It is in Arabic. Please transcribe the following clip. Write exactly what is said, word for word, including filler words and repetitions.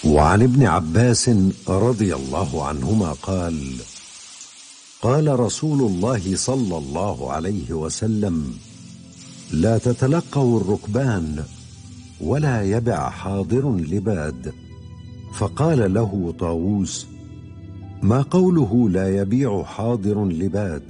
وعن ابن عباس رضي الله عنهما قال: قال رسول الله صلى الله عليه وسلم: لا تتلقوا الركبان ولا يبع حاضر لباد. فقال له طاووس: ما قوله لا يبيع حاضر لباد؟